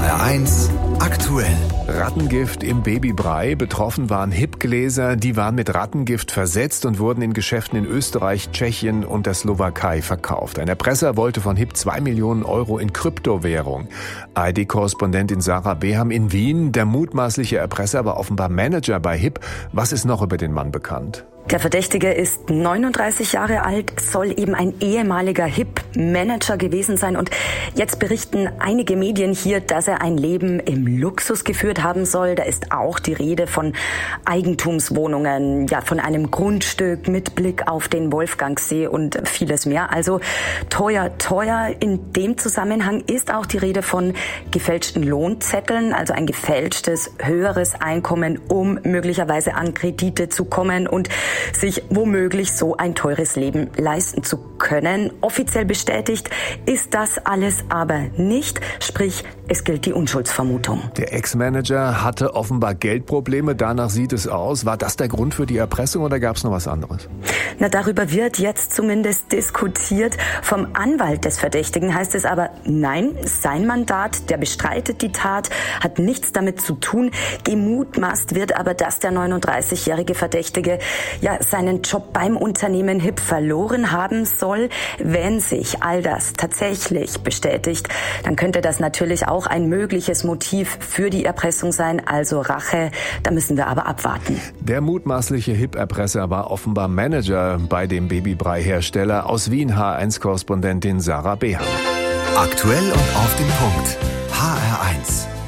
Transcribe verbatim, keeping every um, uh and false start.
R eins aktuell. Rattengift im Babybrei. Betroffen waren Hip-Gläser, die waren mit Rattengift versetzt und wurden in Geschäften in Österreich, Tschechien und der Slowakei verkauft. Ein Erpresser wollte von Hip zwei Millionen Euro in Kryptowährung. A R D-Korrespondentin Sarah Beham in Wien. Der mutmaßliche Erpresser war offenbar Manager bei Hip. Was ist noch über den Mann bekannt? Der Verdächtige ist neununddreißig Jahre alt, soll eben ein ehemaliger Hip-Manager gewesen sein. Und jetzt berichten einige Medien hier, dass er ein Leben im Luxus geführt haben soll. Da ist auch die Rede von Eigentumswohnungen, ja, von einem Grundstück mit Blick auf den Wolfgangsee und vieles mehr. Also teuer, teuer. In dem Zusammenhang ist auch die Rede von gefälschten Lohnzetteln, also ein gefälschtes höheres Einkommen, um möglicherweise an Kredite zu kommen und sich womöglich so ein teures Leben leisten zu können. Offiziell bestätigt ist das alles aber nicht, sprich es gilt die Unschuldsvermutung. Der Ex-Manager hatte offenbar Geldprobleme, danach sieht es aus. War das der Grund für die Erpressung oder gab es noch was anderes? Na, darüber wird jetzt zumindest diskutiert. Vom Anwalt des Verdächtigen heißt es aber, nein, sein Mandat, der bestreitet die Tat, hat nichts damit zu tun. Gemutmaßt wird aber, dass der neununddreißigjährige Verdächtige ja seinen Job beim Unternehmen Hip verloren haben soll. Wenn sich all das tatsächlich bestätigt, dann könnte das natürlich auch ein mögliches Motiv für die Erpressung sein, also Rache. Da müssen wir aber abwarten. Der mutmaßliche Hip-Erpresser war offenbar Manager bei dem Babybrei-Hersteller. Aus Wien H R eins-Korrespondentin Sarah Beham. Aktuell und auf den Punkt. H R eins.